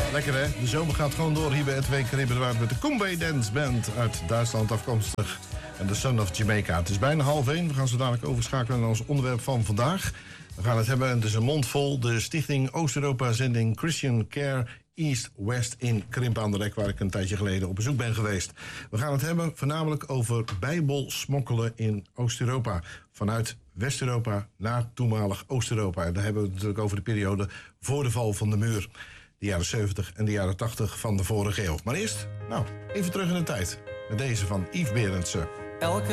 Lekker hè? De zomer gaat gewoon door hier bij het week Repertoire met de Kumbay Dance Band uit Duitsland afkomstig. En de Son of Jamaica. Het is bijna 12:30. We gaan zo dadelijk overschakelen naar ons onderwerp van vandaag. We gaan het hebben, het is een mond vol, de Stichting Oost-Europa-zending Christian Care East-West in Krimpen aan de Rek, waar ik een tijdje geleden op bezoek ben geweest. We gaan het hebben voornamelijk over bijbelsmokkelen in Oost-Europa. Vanuit West-Europa naar toenmalig Oost-Europa. En daar hebben we het natuurlijk over de periode voor de val van de muur. De jaren 70 en de jaren 80 van de vorige eeuw. Maar eerst, even terug in de tijd. Met deze van Yves Berendsen.